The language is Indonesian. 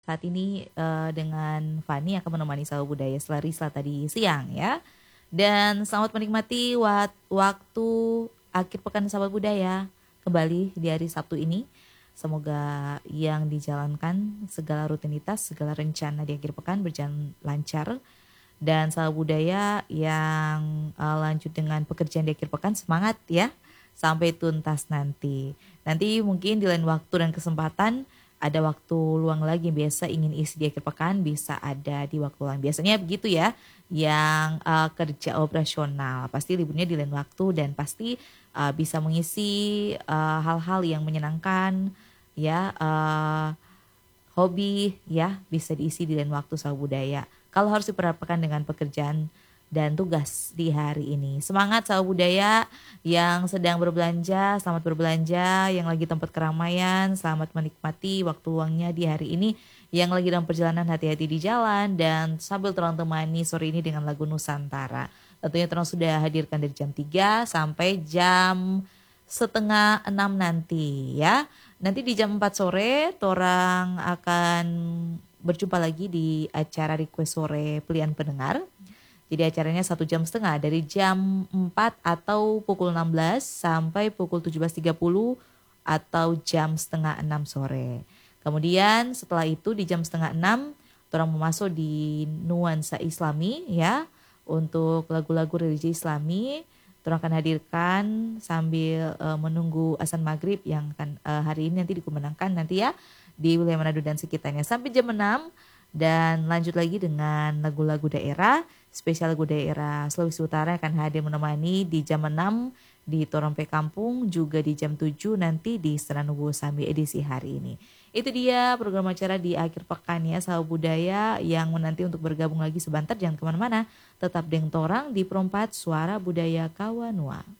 saat ini dengan Fani akan menemani Sahur Budaya Selarisa tadi siang ya. Dan selamat menikmati waktu akhir pekan Sahabat Budaya kembali di hari Sabtu ini. Semoga yang dijalankan segala rutinitas, segala rencana di akhir pekan berjalan lancar. Dan Sahabat Budaya yang lanjut dengan pekerjaan di akhir pekan semangat ya sampai tuntas nanti. Nanti mungkin di lain waktu dan kesempatan ada waktu luang lagi yang biasa ingin isi di akhir pekan bisa ada di waktu luang. Biasanya begitu ya, yang kerja operasional pasti liburnya di lain waktu dan pasti bisa mengisi hal-hal yang menyenangkan ya, hobi ya bisa diisi di lain waktu Sahabat Budaya. Kalau harus diperhadapkan dengan pekerjaan dan tugas di hari ini. Semangat Sahabat Budaya yang sedang berbelanja, selamat berbelanja, yang lagi tempat keramaian, selamat menikmati waktu luangnya di hari ini. Yang lagi dalam perjalanan hati-hati di jalan dan sambil terang temani sore ini dengan lagu Nusantara. Tentunya terang sudah hadirkan dari jam 3 sampai jam setengah 6 nanti ya. Nanti di jam 4 sore torang akan berjumpa lagi di acara Request Sore Pilihan Pendengar. Jadi acaranya 1,5 jam dari jam 4 atau pukul 16 sampai pukul 17.30 atau jam setengah 6 sore. Kemudian setelah itu di jam setengah 6 orang memasuk di nuansa Islami ya. Untuk lagu-lagu religi Islami orang akan hadirkan sambil menunggu azan maghrib yang akan hari ini nanti dikumandangkan nanti ya di wilayah Manado dan sekitarnya sampai jam 6. Dan lanjut lagi dengan lagu-lagu daerah, spesial lagu daerah Sulawesi Utara akan hadir menemani di jam 6 di Torompe Kampung, juga di jam 7 nanti di Senanubu Sambi edisi hari ini. Itu dia program acara di akhir pekan ya Sahabat Budaya yang menanti untuk bergabung lagi sebentar, jangan kemana-mana, tetap dengan torang di Perompat Suara Budaya Kawanua.